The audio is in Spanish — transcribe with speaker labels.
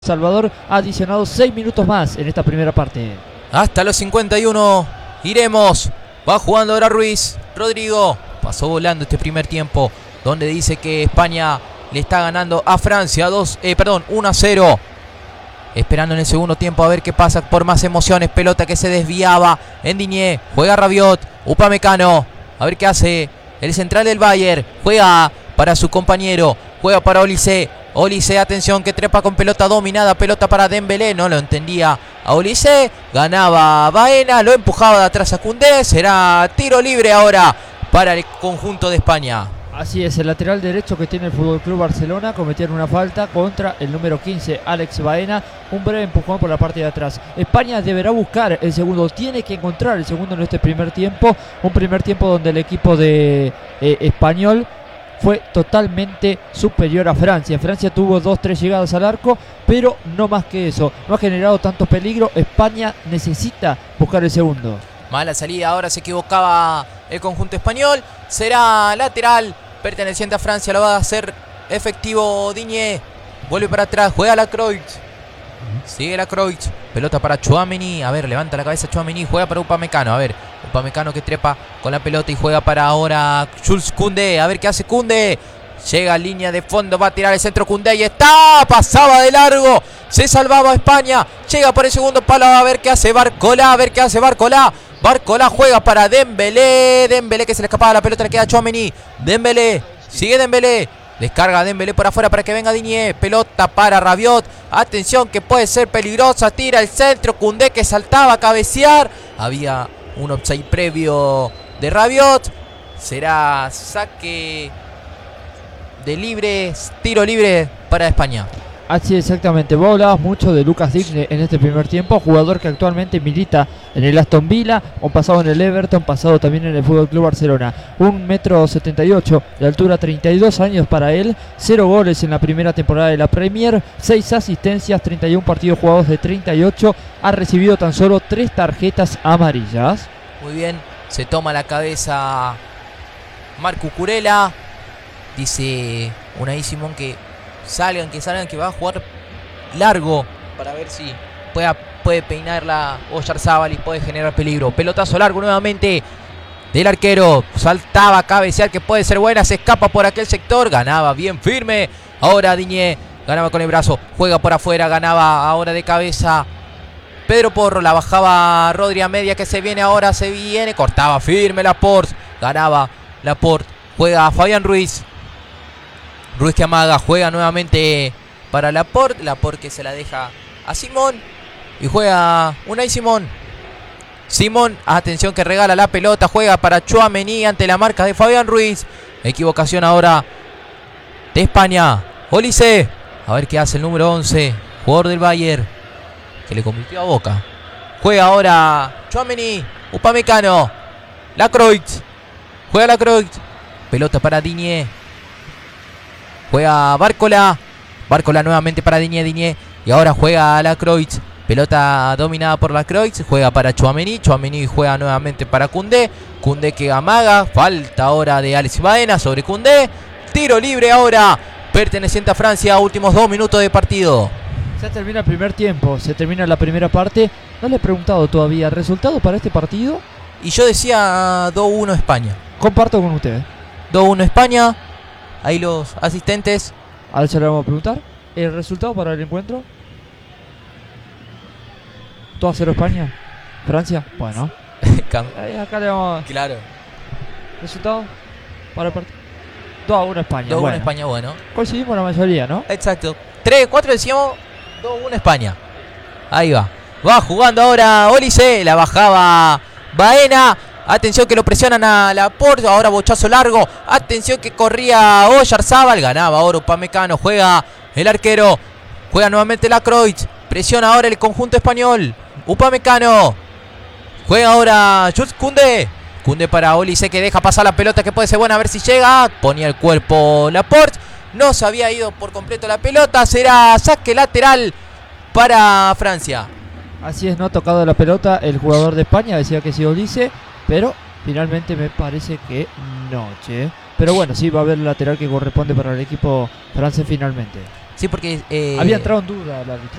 Speaker 1: Salvador ha adicionado 6 minutos más en esta primera parte.
Speaker 2: Hasta los 51 iremos. Va jugando ahora Ruiz. Rodrigo pasó volando este primer tiempo, donde dice que España le está ganando a Francia 1-0. Esperando en el segundo tiempo a ver qué pasa por más emociones. Pelota que se desviaba en Digne. Juega Rabiot. Upamecano. A ver qué hace el central del Bayern. Juega para su compañero. Juega para Olise. Olise, atención, que trepa con pelota dominada. Pelota para Dembélé. No lo entendía a Olise. Ganaba Baena. Lo empujaba de atrás a Koundé. Será tiro libre ahora para el conjunto de España.
Speaker 1: Así es, el lateral derecho que tiene el FC Barcelona cometieron una falta contra el número 15, Alex Baena. Un breve empujón por la parte de atrás. España deberá buscar el segundo, tiene que encontrar el segundo en este primer tiempo. Un primer tiempo donde el equipo de español fue totalmente superior a Francia. Francia tuvo 2-3 llegadas al arco, pero no más que eso. No ha generado tanto peligro. España necesita buscar el segundo.
Speaker 2: Mala salida, ahora se equivocaba el conjunto español. Será lateral perteneciente a Francia, lo va a hacer efectivo Digne. Vuelve para atrás, juega Lacroix. Sigue Lacroix, pelota para Tchouaméni. A ver, levanta la cabeza Tchouaméni, juega para Upamecano. A ver, Upamecano que trepa con la pelota y juega para ahora Jules Koundé. A ver qué hace Koundé. Llega a línea de fondo, va a tirar el centro Koundé y está, pasaba de largo. Se salvaba España, llega por el segundo palo. A ver qué hace Barcola, Barcola juega para Dembélé. Dembélé que se le escapaba la pelota, le queda a Tchouaméni. Dembélé, sigue Dembélé. Descarga Dembélé por afuera para que venga Digne. Pelota para Rabiot. Atención que puede ser peligrosa. Tira el centro. Koundé que saltaba a cabecear. Había un offside previo de Rabiot. Será saque de libres, tiro libre para España.
Speaker 1: Así exactamente, vos hablabas mucho de Lucas Digne en este primer tiempo, jugador que actualmente milita en el Aston Villa, un pasado en el Everton, pasado también en el FC Barcelona. 1,78 m de altura, 32 años para él, 0 goles en la primera temporada de la Premier, 6 asistencias, 31 partidos jugados de 38, ha recibido tan solo 3 tarjetas amarillas.
Speaker 2: Muy bien, se toma la cabeza Marc Cucurella. Dice Unai Simón que salgan, que va a jugar largo para ver si puede peinarla Oyarzabal y puede generar peligro. Pelotazo largo nuevamente del arquero. Saltaba a cabecear que puede ser buena. Se escapa por aquel sector. Ganaba bien firme. Ahora Digne ganaba con el brazo. Juega por afuera. Ganaba ahora de cabeza Pedro Porro. La bajaba Rodri a media que se viene ahora. Se viene. Cortaba firme Laporte. Ganaba Laporte. Juega Fabián Ruiz. Ruiz que amaga, juega nuevamente para Laporte. Laporte que se la deja a Simón. Y juega Unai Simón. Simón, atención que regala la pelota. Juega para Tchouaméni ante la marca de Fabián Ruiz. Equivocación ahora de España. Olise. A ver qué hace el número 11. Jugador del Bayern. Que le convirtió a Boca. Juega ahora Tchouaméni. Upamecano. Lacroix. Juega Lacroix. Pelota para Digne. Juega Barcola. Barcola nuevamente para Digne. Y ahora juega Lacroix. Pelota dominada por Lacroix. Juega para Tchouaméni. Tchouaméni juega nuevamente para Koundé. Koundé que amaga. Falta ahora de Alex Baena sobre Koundé. Tiro libre ahora perteneciente a Francia. Últimos 2 minutos de partido.
Speaker 1: Se termina el primer tiempo. Se termina la primera parte. No le he preguntado todavía resultado para este partido.
Speaker 2: Y yo decía 2-1 España.
Speaker 1: Comparto con ustedes.
Speaker 2: 2-1 España. Ahí los asistentes.
Speaker 1: Ahora se le vamos a preguntar. ¿El resultado para el encuentro? 2-0 España. Francia. Bueno. Acá le vamos a...
Speaker 2: Claro.
Speaker 1: ¿Resultado para el partido? 2-1 España.
Speaker 2: 2-1
Speaker 1: bueno.
Speaker 2: España, bueno.
Speaker 1: Coincidimos la mayoría, ¿no?
Speaker 2: Exacto. 3-4 decíamos 2-1 España. Ahí va. Va jugando ahora Olise. La bajaba Baena. Atención que lo presionan a Laporte. Ahora bochazo largo. Atención que corría Oyarzabal. Ganaba ahora Upamecano. Juega el arquero. Juega nuevamente Lacroix. Presiona ahora el conjunto español. Upamecano. Juega ahora Jules Koundé. Koundé para Olise que deja pasar la pelota que puede ser buena. A ver si llega. Ponía el cuerpo Laporte. No se había ido por completo la pelota. Será saque lateral para Francia.
Speaker 1: Así es, no ha tocado la pelota el jugador de España. Decía que sí Olise. Pero finalmente me parece que no, che. Pero bueno, sí va a haber el lateral que corresponde para el equipo francés finalmente.
Speaker 2: Sí, porque
Speaker 1: Había entrado en duda el árbitro.